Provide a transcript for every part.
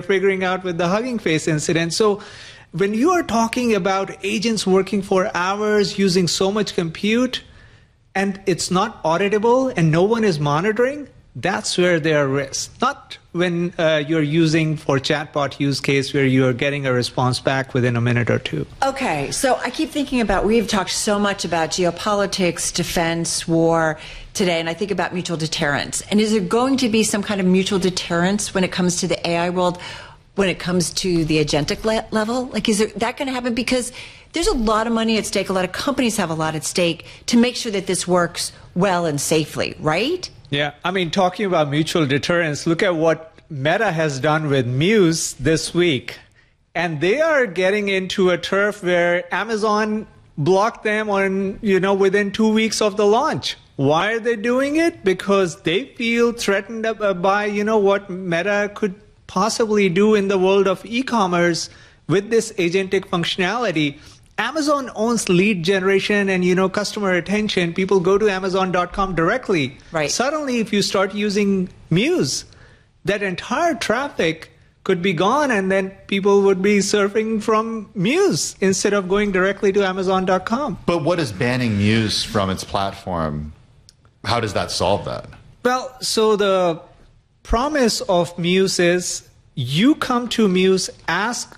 figuring out with the Hugging Face incident. So when you are talking about agents working for hours, using so much compute, and it's not auditable and no one is monitoring, that's where there are risks. Not when you're using for chatbot use case where you're getting a response back within a minute or two. Okay, so I keep thinking about, we've talked so much about geopolitics, defense, war today, and I think about mutual deterrence. And is there going to be some kind of mutual deterrence when it comes to the AI world, when it comes to the agentic level? Like, is that going to happen? Because there's a lot of money at stake. A lot of companies have a lot at stake to make sure that this works well and safely, right? Yeah, I mean, talking about mutual deterrence, look at what Meta has done with Muse this week. And they are getting into a turf where Amazon blocked them on, within 2 weeks of the launch. Why are they doing it? Because they feel threatened by, what Meta could possibly do in the world of e-commerce with this agentic functionality. Amazon owns lead generation and, customer attention. People go to Amazon.com directly. Right. Suddenly, if you start using Muse, that entire traffic could be gone, and then people would be surfing from Muse instead of going directly to Amazon.com. But what is banning Muse from its platform? How does that solve that? Well, so the promise of Muse is you come to Muse, ask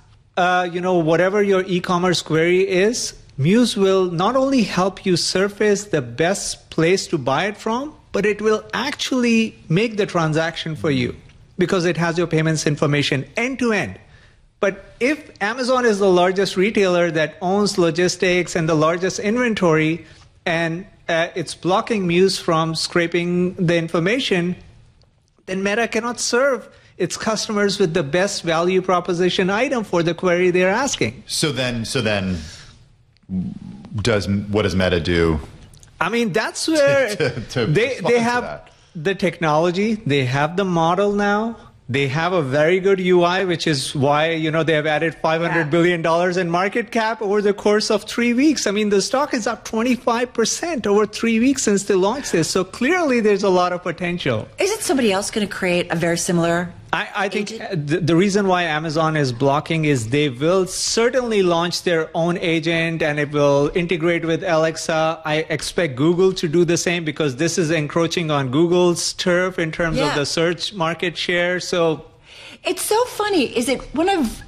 whatever your e-commerce query is, Muse will not only help you surface the best place to buy it from, but it will actually make the transaction for you because it has your payments information end to end. But if Amazon is the largest retailer that owns logistics and the largest inventory, and it's blocking Muse from scraping the information, then Meta cannot serve its customers with the best value proposition item for the query they're asking. So then what does Meta do? I mean, that's where they have the technology, they have the model now, they have a very good UI, which is why, they have added $500 billion in market cap over the course of 3 weeks. I mean, the stock is up 25% over 3 weeks since they launched this. So clearly there's a lot of potential. Isn't somebody else going to create a very similar I think the reason why Amazon is blocking is they will certainly launch their own agent and it will integrate with Alexa. I expect Google to do the same because this is encroaching on Google's turf in terms of the search market share. So it's so funny. Is it one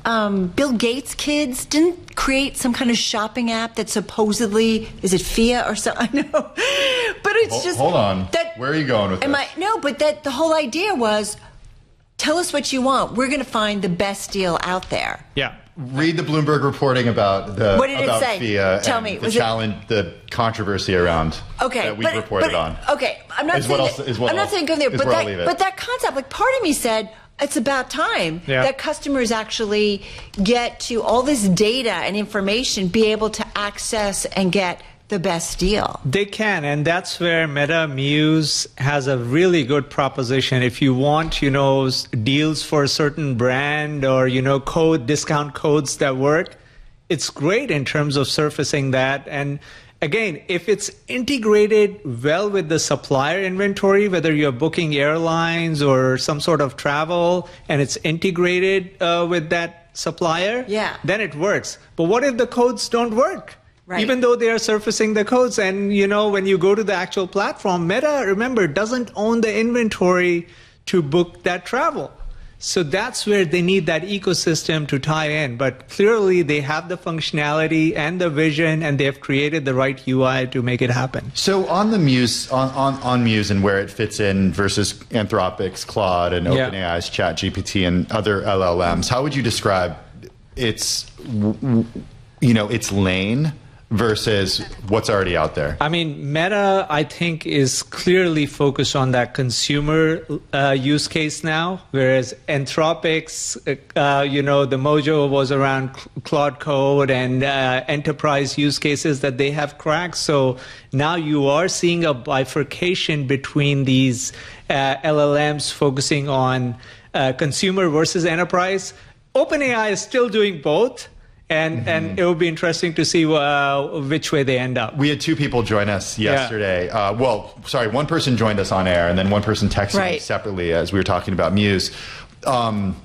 of Bill Gates' kids didn't create some kind of shopping app that supposedly, is it Fia or something? I know. But it's just... Hold on. Where are you going with this? No, but the whole idea was, tell us what you want. We're going to find the best deal out there. Yeah. Read the Bloomberg reporting about the what did it say? FIA Tell and me. The challenge, the controversy around that we reported on. Okay, I'm not saying go there, but that concept, like part of me said, it's about time that customers actually get to all this data and information, be able to access and get the best deal. They can, and that's where Meta Muse has a really good proposition. If you want, deals for a certain brand or, discount codes that work, it's great in terms of surfacing that. And again, if it's integrated well with the supplier inventory, whether you're booking airlines or some sort of travel, and it's integrated with that supplier, then it works. But what if the codes don't work? Right. Even though they are surfacing the codes, and when you go to the actual platform, Meta, remember, doesn't own the inventory to book that travel. So that's where they need that ecosystem to tie in. But clearly they have the functionality and the vision, and they have created the right UI to make it happen. So on the Muse, on Muse and where it fits in versus Anthropic's Claude and OpenAI's ChatGPT and other LLMs, how would you describe its lane versus what's already out there? I mean, Meta, I think, is clearly focused on that consumer use case now, whereas Anthropic's, the mojo was around Claude Code and enterprise use cases that they have cracked. So now you are seeing a bifurcation between these LLMs focusing on consumer versus enterprise. OpenAI is still doing both. And it will be interesting to see which way they end up. We had two people join us yesterday. One person joined us on air, and then one person texted me separately as we were talking about Muse.